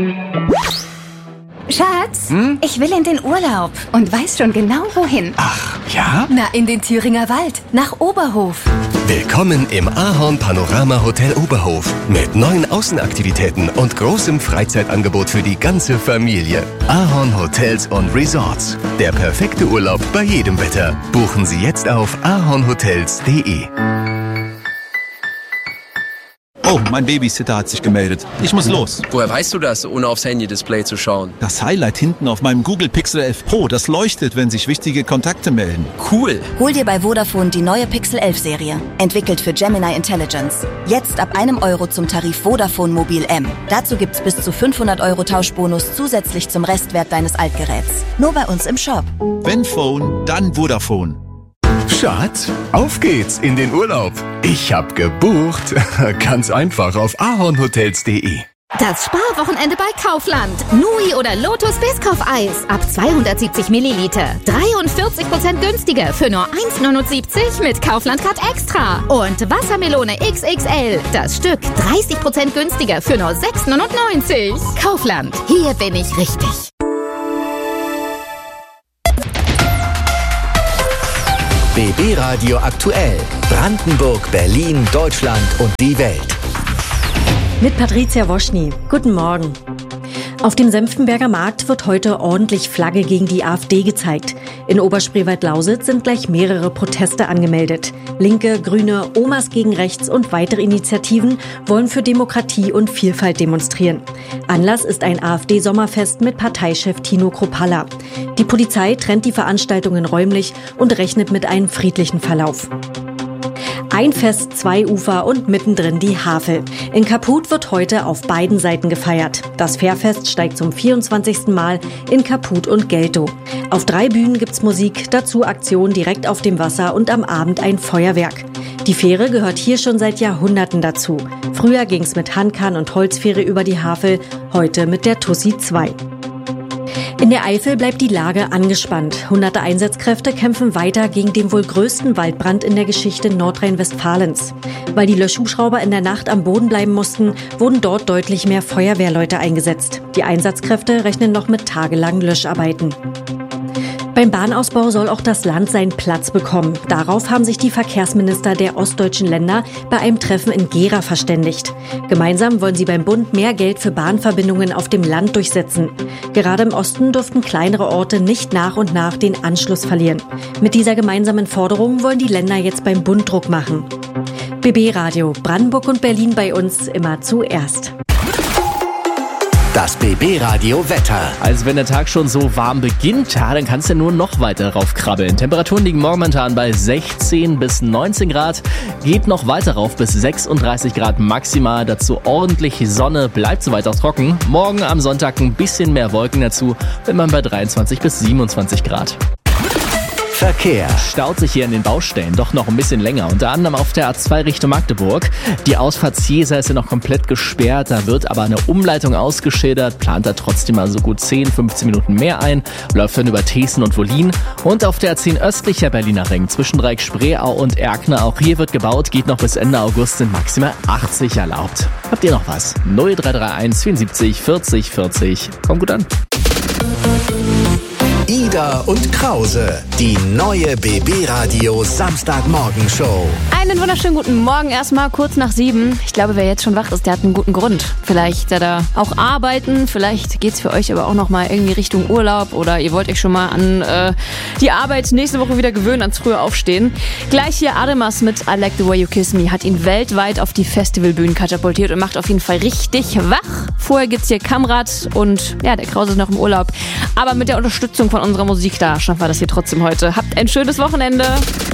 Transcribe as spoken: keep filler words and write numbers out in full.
Schatz, hm? ich will in den Urlaub und weiß schon genau wohin. Ach, ja? Na, in den Thüringer Wald, nach Oberhof. Willkommen im Ahorn Panorama Hotel Oberhof mit neuen Außenaktivitäten und großem Freizeitangebot für die ganze Familie. Ahorn Hotels und Resorts. Der perfekte Urlaub bei jedem Wetter. Buchen Sie jetzt auf ahornhotels punkt de. Oh, mein Babysitter hat sich gemeldet. Ich muss los. Woher weißt du das, ohne aufs Handy-Display zu schauen? Das Highlight hinten auf meinem Google Pixel elf Pro, das leuchtet, wenn sich wichtige Kontakte melden. Cool. Hol dir bei Vodafone die neue Pixel elf Serie. Entwickelt für Gemini Intelligence. Jetzt ab einem Euro zum Tarif Vodafone Mobil M. Dazu gibt's bis zu fünfhundert Euro Tauschbonus zusätzlich zum Restwert deines Altgeräts. Nur bei uns im Shop. Wenn Phone, dann Vodafone. Schatz, auf geht's in den Urlaub. Ich hab gebucht. Ganz einfach auf ahornhotels punkt de. Das Sparwochenende bei Kaufland. Nui oder Lotus Biscoff-Eis ab zweihundertsiebzig Milliliter. dreiundvierzig Prozent günstiger für nur eins neunundsiebzig mit Kaufland Card Extra. Und Wassermelone X X L. Das Stück dreißig Prozent günstiger für nur sechs neunundneunzig. Kaufland. Hier bin ich richtig. B B Radio aktuell. Brandenburg, Berlin, Deutschland und die Welt. Mit Patricia Woschny. Guten Morgen. Auf dem Senftenberger Markt wird heute ordentlich Flagge gegen die AfD gezeigt. In Oberspreewald-Lausitz sind gleich mehrere Proteste angemeldet. Linke, Grüne, Omas gegen Rechts und weitere Initiativen wollen für Demokratie und Vielfalt demonstrieren. Anlass ist ein AfD-Sommerfest mit Parteichef Tino Kruppalla. Die Polizei trennt die Veranstaltungen räumlich und rechnet mit einem friedlichen Verlauf. Ein Fest, zwei Ufer und mittendrin die Havel. In Kaput wird heute auf beiden Seiten gefeiert. Das Fährfest steigt zum vierundzwanzigsten Mal in Kaput und Geltow. Auf drei Bühnen gibt's Musik, dazu Aktionen direkt auf dem Wasser und am Abend ein Feuerwerk. Die Fähre gehört hier schon seit Jahrhunderten dazu. Früher ging's mit Handkahn und Holzfähre über die Havel, heute mit der Tussi zwei. In der Eifel bleibt die Lage angespannt. Hunderte Einsatzkräfte kämpfen weiter gegen den wohl größten Waldbrand in der Geschichte Nordrhein-Westfalens. Weil die Löschhubschrauber in der Nacht am Boden bleiben mussten, wurden dort deutlich mehr Feuerwehrleute eingesetzt. Die Einsatzkräfte rechnen noch mit tagelangen Löscharbeiten. Beim Bahnausbau soll auch das Land seinen Platz bekommen. Darauf haben sich die Verkehrsminister der ostdeutschen Länder bei einem Treffen in Gera verständigt. Gemeinsam wollen sie beim Bund mehr Geld für Bahnverbindungen auf dem Land durchsetzen. Gerade im Osten dürften kleinere Orte nicht nach und nach den Anschluss verlieren. Mit dieser gemeinsamen Forderung wollen die Länder jetzt beim Bund Druck machen. B B Radio, Brandenburg und Berlin bei uns immer zuerst. Das B B Radio Wetter. Also wenn der Tag schon so warm beginnt, ja, dann kannst du nur noch weiter raufkrabbeln. Temperaturen liegen momentan bei sechzehn bis neunzehn Grad, geht noch weiter rauf bis sechsunddreißig Grad maximal. Dazu ordentlich Sonne, bleibt soweit auch trocken. Morgen am Sonntag ein bisschen mehr Wolken dazu, wenn man bei dreiundzwanzig bis siebenundzwanzig Grad. Verkehr. Staut sich hier in den Baustellen doch noch ein bisschen länger. Unter anderem auf der A zwei Richtung Magdeburg. Die Ausfahrt Ziesa ist ja noch komplett gesperrt. Da wird aber eine Umleitung ausgeschildert. Plant da trotzdem mal so gut zehn, fünfzehn Minuten mehr ein. Läuft dann über Thesen und Wollin. Und auf der A zehn östlicher Berliner Ring zwischen Dreieck-Spreeau und Erkner. Auch hier wird gebaut. Geht noch bis Ende August, sind maximal achtzig erlaubt. Habt ihr noch was? null drei drei eins vierundsiebzig vierzig vierzig. Kommt gut an. Ida und Krause, die neue B B Radio Samstagmorgenshow. Einen wunderschönen guten Morgen, erstmal kurz nach sieben. Ich glaube, wer jetzt schon wach ist, der hat einen guten Grund. Vielleicht seid ihr auch arbeiten, vielleicht geht's für euch aber auch noch mal irgendwie Richtung Urlaub oder ihr wollt euch schon mal an äh, die Arbeit nächste Woche wieder gewöhnen, ans frühe Aufstehen. Gleich hier Ademas mit I Like the Way You Kiss Me hat ihn weltweit auf die Festivalbühnen katapultiert und macht auf jeden Fall richtig wach. Vorher gibt's hier Kamrat und ja, der Krause ist noch im Urlaub. Aber mit der Unterstützung von unserer Musik da schaffen wir das hier trotzdem heute. Habt ein schönes Wochenende.